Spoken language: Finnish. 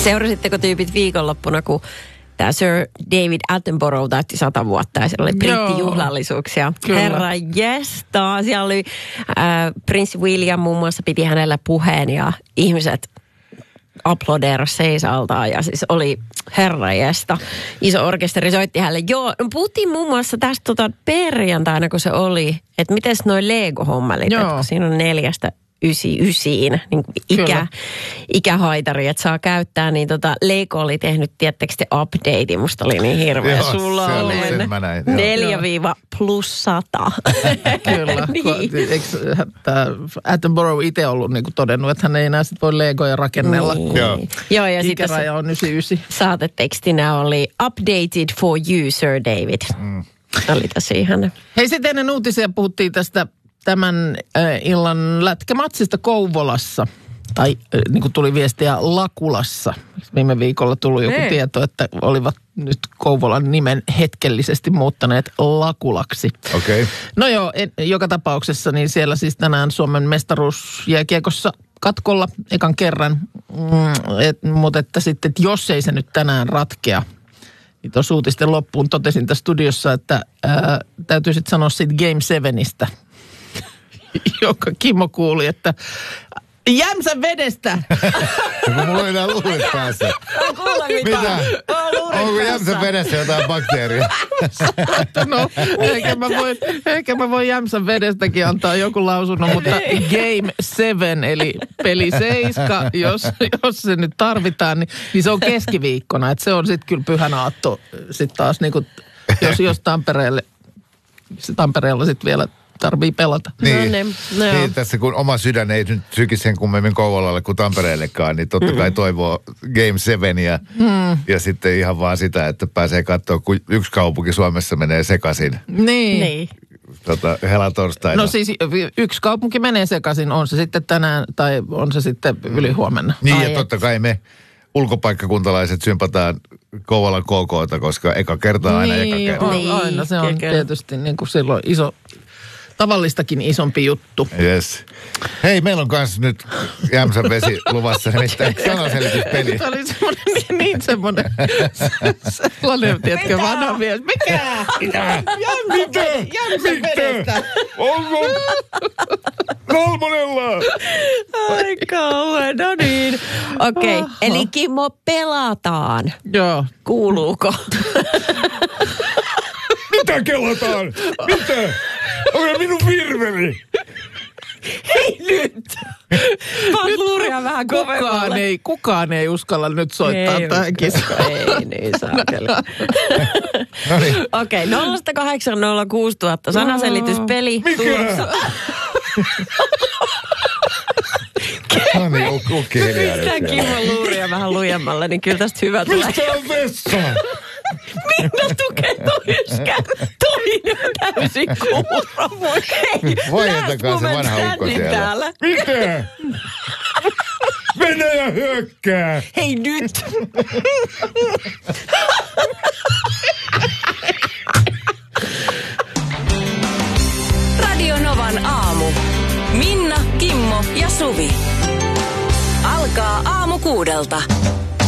Seurasitteko tyypit viikonloppuna, kun tämä Sir David Attenborough täytti 100 vuotta ja siellä oli brittijuhlallisuuksia. Kyllä. Herra jesta. Siellä oli Prince William muun muassa piti hänellä puheen ja ihmiset aplodeerasi seisaltaan ja siis oli herra jesta. Iso orkesteri soitti hänelle. Joo, no puhuttiin muun muassa tästä perjantaina, kun se oli, että miten noi Lego-hommelit, että siinä on 4-99 niin ikähaitari, että saa käyttää, niin Lego oli tehnyt, tiedättekö te, updatein, musta oli niin hirveä suloinen. 4-100. Kyllä. Niin. Eikö Attenborough itse ollut niin kuin todennut, että hän ei enää sit voi Legoja rakennella, kun Joo, ja ikäraja on 99. Saatetekstinä oli updated for you, Sir David. Oli tosi ihana. Hei, sitten ennen uutisia puhuttiin tästä tämän illan lätkämatsista Kouvolassa. Tai niin kuin tuli viestiä Lakulassa. Viime viikolla tuli joku tieto, että olivat nyt Kouvolan nimen hetkellisesti muuttaneet Lakulaksi. Okei. Okay. No joo, joka tapauksessa niin siellä siis tänään Suomen mestaruusjääkiekossa katkolla ekan kerran. Mutta että sitten, että jos ei se nyt tänään ratkea, niin tuossa uutisten loppuun totesin tässä studiossa, että täytyy sitten sanoa siitä Game 7:istä, joka Kimmo kuuli, että Jämsän vedestä! Kun mulla ei enää luulet päässä. Mitä? Onko Jämsän vedessä jotain bakteeria? No, ehkä mä voin Jämsän vedestäkin antaa joku lausunnon, mutta Game 7, eli peli 7, jos se nyt tarvitaan, niin se on keskiviikkona. Että se on sitten kyllä pyhän aatto sitten taas, niin kuin, jos Tampereella sitten vielä tarvii pelata. Niin, tässä kun oma sydän ei nyt syki sen kummemmin Kouvolalle kuin Tampereellekaan, niin totta kai toivoo Game 7 ja sitten ihan vaan sitä, että pääsee katsoa, kun yksi kaupunki Suomessa menee sekaisin. Niin. Helatorstaina. No siis yksi kaupunki menee sekaisin, on se sitten tänään tai on se sitten ylihuomenna. Niin ja totta kai me ulkopaikkakuntalaiset sympataan Kouvolan KK:ta, koska eka kertaa aina eka kertaa. Niin, aina se on tietysti niin kuin silloin tavallistakin isompi juttu. Yes. Hei, meillä on kanssa nyt Jämsän vesi luvassa, nimittäin sanaselityspeli. Se oli semmoinen, sellainen, tiedätkö, vanha mies. Mikä? Jämsän vedestä. Onko? Kolmonella. Ai kauhean, no niin. Okei, eli Kimmo, pelataan. Joo. Kuuluuko? Mitä kelataan? Mitä? Onko minun virveli? Hei nyt! Vaan luuria vähän kovemmalle. Kukaan ei uskalla nyt soittaa tähän kisaan. Ei niin saakeli. Okei, 0806000 sanaselityspeli. Mikä? No niin, ukki hiljaa. Pistään Kimmon luuria vähän lujemmalle, niin kyllä tästä hyvä tulee. Mistä on vessa? Minä tukee toiskään. Toinen on täysin kuuro. Hei, vaientakaa se vanha ukko siellä. Mitä? Venäjä hyökkää. Hei nyt. Radio Novan aamu. Minna, Kimmo ja Suvi. Alkaa aamu 6:00.